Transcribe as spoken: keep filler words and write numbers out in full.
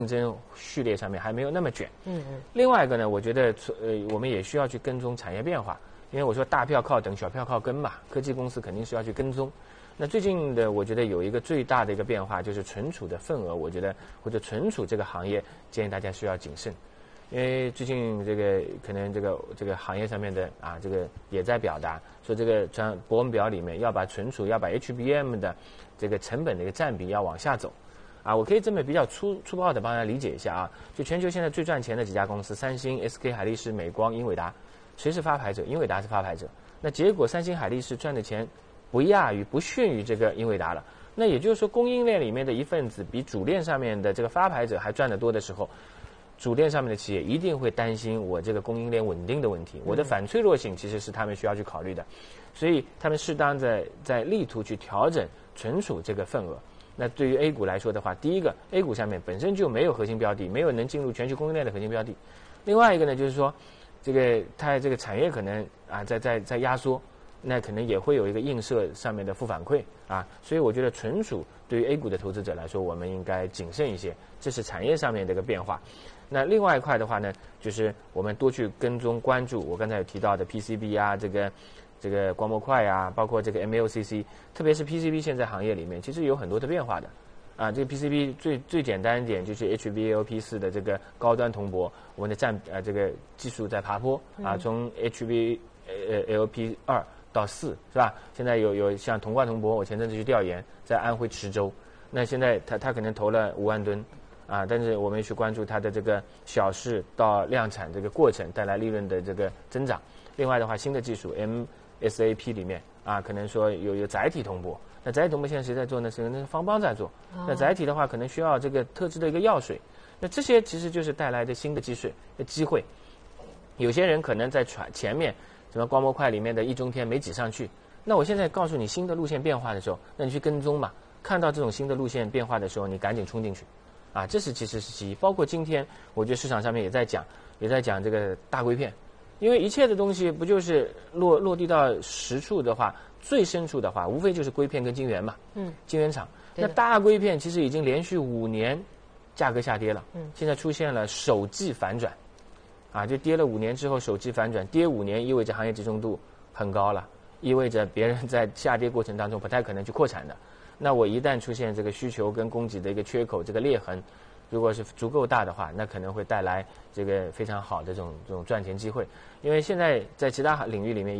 竞争序列上面还没有那么卷。 嗯嗯。 另外一个呢，我觉得呃我们也需要去跟踪产业变化，因为我说大票靠等，小票靠跟嘛，科技公司肯定是要去跟踪。那最近的我觉得有一个最大的一个变化就是存储的份额，我觉得或者存储这个行业建议大家需要谨慎。因为最近这个可能这个这个行业上面的啊，这个也在表达说，这个传博文表里面要把存储要把 H B M 的这个成本的一个占比要往下走，啊，我可以这么比较粗粗暴的帮大家理解一下啊，就全球现在最赚钱的几家公司，三星、S K 海力士、美光、英伟达，谁是发牌者？英伟达是发牌者。那结果三星海力士赚的钱不亚于不逊于这个英伟达了。那也就是说，供应链里面的一份子比主链上面的这个发牌者还赚得多的时候，主链上面的企业一定会担心我这个供应链稳定的问题，我的反脆弱性其实是他们需要去考虑的，所以他们适当在在力图去调整存储这个份额。那对于 A 股来说的话，第一个 A 股上面本身就没有核心标的，没有能进入全球供应链的核心标的。另外一个呢，就是说这个它这个产业可能啊在在在压缩，那可能也会有一个映射上面的负反馈啊，所以我觉得存储对于 A 股的投资者来说，我们应该谨慎一些，这是产业上面的一个变化。那另外一块的话呢，就是我们多去跟踪关注我刚才有提到的 P C B 啊，这个这个光模块啊，包括这个 M L C C， 特别是 P C B 现在行业里面其实有很多的变化的啊。这个 P C B 最最简单一点就是 H V A L P 四 的这个高端铜箔，我们的占呃这个技术在爬坡啊，从 H V A L P 二到四是吧？现在有有像铜冠铜箔，我前阵子去调研，在安徽池州，那现在他他可能投了五万吨。啊，但是我们去关注它的这个小试到量产这个过程带来利润的这个增长。另外的话，新的技术 M S A P 里面啊，可能说有有载体铜箔。那载体铜箔现在谁在做呢？是那方邦在做。那载体的话，可能需要这个特制的一个药水。那这些其实就是带来的新的机水的机会。有些人可能在传前面什么光模块里面的一中天没挤上去，那我现在告诉你新的路线变化的时候，那你去跟踪嘛。看到这种新的路线变化的时候，你赶紧冲进去。啊，这是其实是其一，包括今天我觉得市场上面也在讲，也在讲这个大硅片，因为一切的东西不就是落落地到实处的话，最深处的话，无非就是硅片跟晶圆嘛，嗯，晶圆厂。那大硅片其实已经连续五年价格下跌了，嗯，现在出现了首季反转，啊，就跌了五年之后首季反转，跌五年意味着行业集中度很高了，意味着别人在下跌过程当中不太可能去扩产的。那我一旦出现这个需求跟供给的一个缺口，这个裂痕，如果是足够大的话，那可能会带来这个非常好的这种这种赚钱机会。因为现在在其他领域里面。